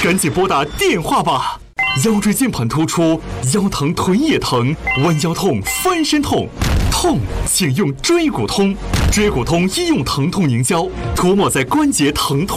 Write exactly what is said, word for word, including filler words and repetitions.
赶紧拨打电话吧！腰椎间盘突出，腰疼腿也疼，弯腰痛、翻身痛，痛请用椎骨通。椎骨通医用疼痛凝胶，涂抹在关节疼痛。